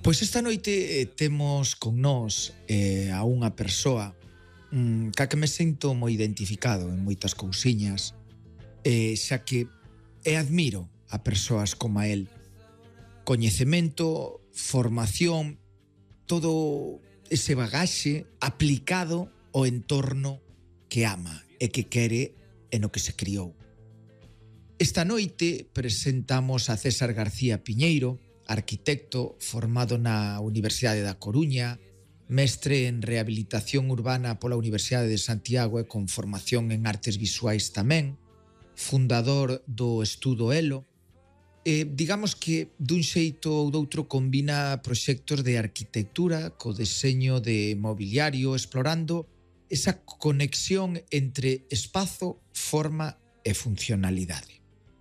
Pois esta noite temos con nós a unha persoa ca que me sinto moi identificado en moitas cousiñas, xa que admiro a persoas como a el. Coñecemento, formación, todo ese bagaxe aplicado ao entorno que ama e que quere e no que se criou. Esta noite presentamos a César García Piñeiro, arquitecto formado na Universidade da Coruña, mestre en rehabilitación urbana pola Universidade de Santiago e con formación en artes visuais tamén, fundador do Estudo Elo, digamos que dun xeito ou doutro combina proxectos de arquitectura co deseño de mobiliario, explorando esa conexión entre espazo, forma e funcionalidade.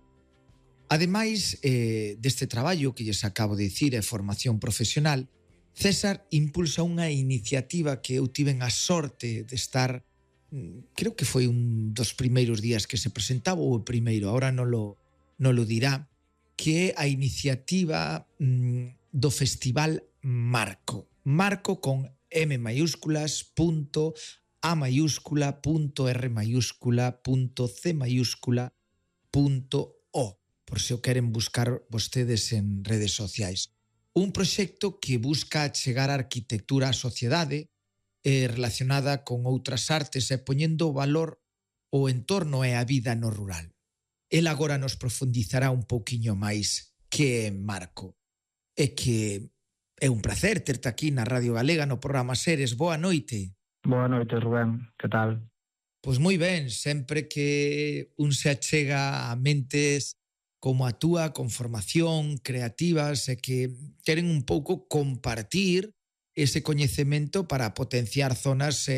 Ademais deste traballo que lles acabo de dicir e formación profesional, César impulsa unha iniciativa que eu tiven a sorte de estar, creo que foi un dos primeiros días que se presentaba ou o primeiro, ahora non lo dirá, que é a iniciativa do Festival Marco. Marco con M mayúsculas, punto, A mayúscula, punto, R mayúscula, punto, C mayúscula, punto, O, por se o queren buscar vostedes en redes sociais. Un proxecto que busca chegar a arquitectura á sociedade relacionada con outras artes e poñendo valor o entorno e a vida no rural. El agora nos profundizará un pouquiño máis que é Marco. E que é un placer terte aquí na Radio Galega no programa Seres. Boa noite. Boa noite, Rubén. Que tal? Pois moi ben, sempre que un se achega a mentes como a túa, con formación, creativas e que queren un pouco compartir ese coñecemento para potenciar zonas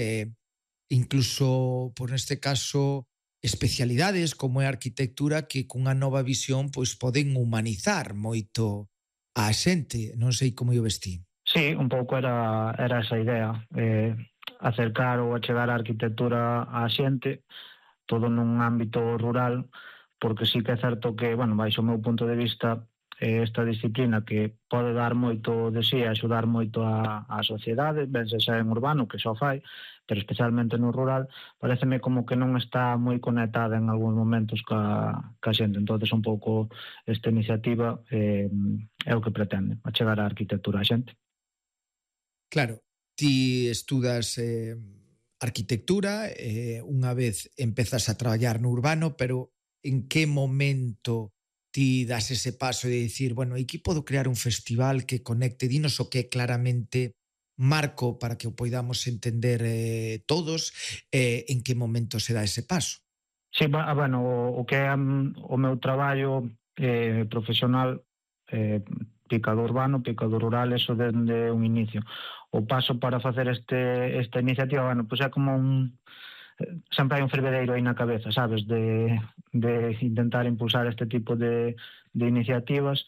incluso, por neste caso, especialidades como é a arquitectura que cunha nova visión pois poden humanizar moito a xente. Non sei como yo vestí. Sí, un pouco era esa idea, acercar ou achegar a arquitectura á xente, todo nun ámbito rural, porque sí que é certo que, baixo o meu punto de vista, esta disciplina que pode dar moito de sí, axudar moito á sociedade, ben xa en urbano, que xa fai, pero especialmente no rural, pareceme como que non está moi conectada en algúns momentos ca xente. Entonces, un pouco esta iniciativa é o que pretende, achegar a arquitectura á xente. Claro, ti estudas arquitectura, unha vez empezas a traballar no urbano, pero en que momento ti das ese paso de dicir, aquí podo crear un festival que conecte, dinos o que claramente Marco para que o poidamos entender todos, en que momento se dá ese paso? Sí, o que é o meu traballo profesional, pica do urbano, pica do rural, eso dende un inicio. O paso para facer esta iniciativa, pois é como sempre hai un fervedeiro aí na cabeza, sabes, de intentar impulsar este tipo de iniciativas.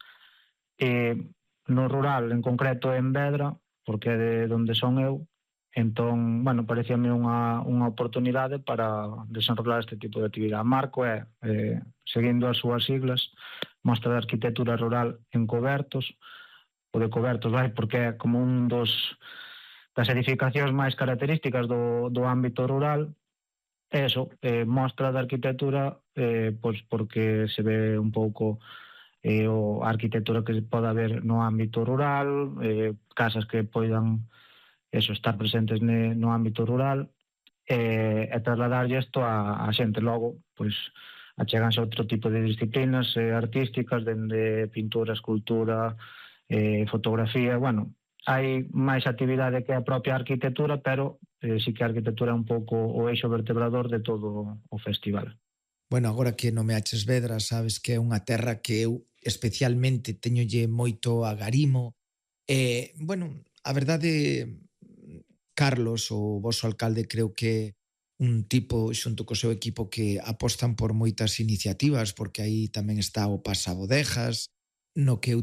No rural, en concreto en Vedra, porque é de onde son eu, entón, parecíame unha oportunidade para desenrolar este tipo de actividade. Marco é, seguindo as súas siglas, Mostra de Arquitectura Rural en Cobertos, o de Cobertos, porque é como un das edificacións máis características do ámbito rural. Eso, mostra de arquitectura, pois porque se ve un pouco a arquitectura que pode haber no ámbito rural, casas que poidan estar presentes no ámbito rural, e trasladarlle isto a xente. Logo, pois, acheganse outro tipo de disciplinas artísticas, dende pintura, escultura, fotografía. Hai máis actividade que a propia arquitectura, pero sí que a arquitectura é un pouco o eixo vertebrador de todo o festival. Agora que nomeaches Vedra, sabes que é unha terra que eu especialmente teñolle moito agarimo. A verdade, Carlos, o voso alcalde, creo que un tipo xunto co seu equipo que apostan por moitas iniciativas, porque aí tamén está o Pasabodejas, no que eu